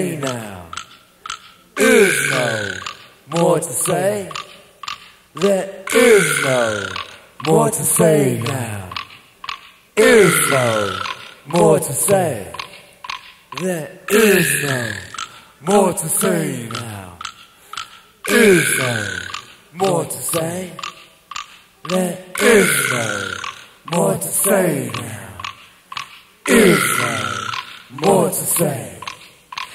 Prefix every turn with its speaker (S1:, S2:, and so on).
S1: now. Is no more to say. There is no more to say now. Is no more to say. There is no more to say now. Is no more to say. There is no more to say now. Is no more to say.